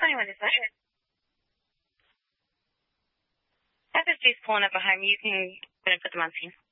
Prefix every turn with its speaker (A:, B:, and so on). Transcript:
A: 21 is that? FSG's pulling up behind me. You can put them on scene.